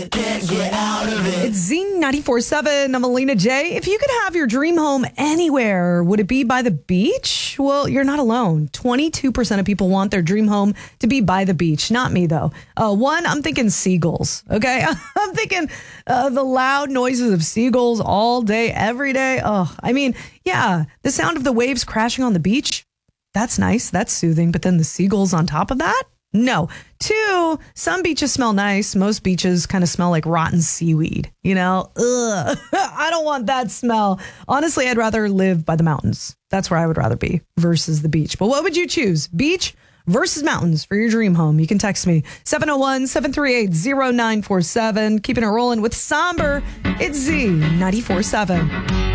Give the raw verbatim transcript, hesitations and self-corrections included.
Can't get out of it. It's Z ninety-four point seven. I'm Alina J. If you could have your dream home anywhere, would it be by the beach? Well, you're not alone. twenty-two percent of people want their dream home to be by the beach. Not me, though. Uh, one, I'm thinking seagulls, okay? I'm thinking uh, the loud noises of seagulls all day, every day. Oh, I mean, yeah, the sound of the waves crashing on the beach, that's nice. That's soothing. But then the seagulls on top of that? No. Two, some beaches smell nice. Most beaches kind of smell like rotten seaweed. You know, ugh. I don't want that smell. Honestly, I'd rather live by the mountains. That's where I would rather be versus the beach. But what would you choose? Beach versus mountains for your dream home? You can text me seven oh one, seven three eight, oh nine four seven. Keeping it rolling with Somber. It's Z ninety-four point seven.